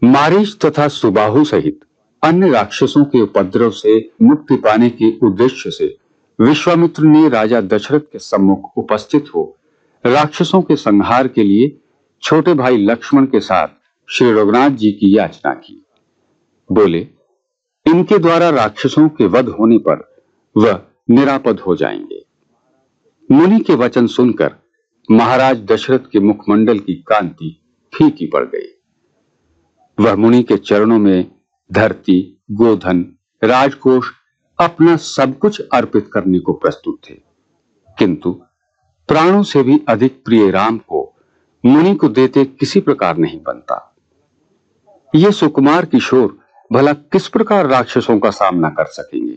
मारीच तथा सुबाहु सहित अन्य राक्षसों के उपद्रव से मुक्ति पाने के उद्देश्य से विश्वामित्र ने राजा दशरथ के सम्मुख उपस्थित हो राक्षसों के संहार के लिए छोटे भाई लक्ष्मण के साथ श्री रघुनाथ जी की याचना की। बोले, इनके द्वारा राक्षसों के वध होने पर वह निरापद हो जाएंगे। मुनि के वचन सुनकर महाराज दशरथ के मुखमंडल की कांति फीकी पड़ गई। वह मुनि के चरणों में धरती, गोधन, राजकोष, अपना सब कुछ अर्पित करने को प्रस्तुत थे, किंतु प्राणों से भी अधिक प्रिय राम को मुनि को देते किसी प्रकार नहीं बनता। ये सुकुमार किशोर भला किस प्रकार राक्षसों का सामना कर सकेंगे।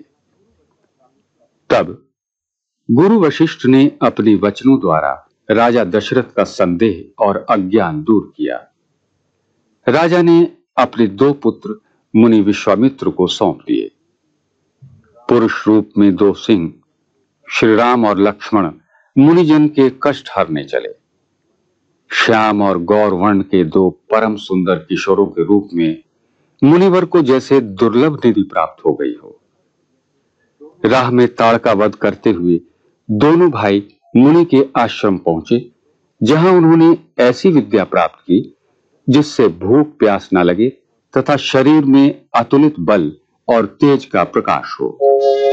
तब गुरु वशिष्ठ ने अपने वचनों द्वारा राजा दशरथ का संदेह और अज्ञान दूर किया। राजा ने अपने 2 पुत्र मुनि विश्वामित्र को सौंप दिए। पुरुष रूप में 2 सिंह श्री राम और लक्ष्मण मुनिजन के कष्ट हरने चले। श्याम और गौर वर्ण के 2 परम सुंदर किशोरों के रूप में मुनिवर को जैसे दुर्लभ निधि प्राप्त हो गई हो। राह में ताड़का वध करते हुए दोनों भाई मुनि के आश्रम पहुंचे, जहां उन्होंने ऐसी विद्या प्राप्त की जिससे भूख प्यास न लगे तथा शरीर में अतुलित बल और तेज का प्रकाश हो।